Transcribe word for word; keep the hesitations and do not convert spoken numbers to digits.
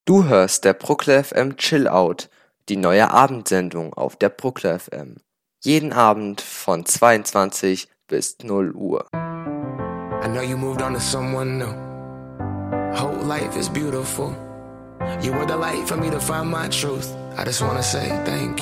Du hörst der Bruckler F M Chill Out, die neue Abendsendung auf der Bruckler F M. Jeden Abend von zweiundzwanzig bis null Uhr. I know you moved on to someone new. Whole life is beautiful. You were the light for me to find my truth. I just wanna say thank you.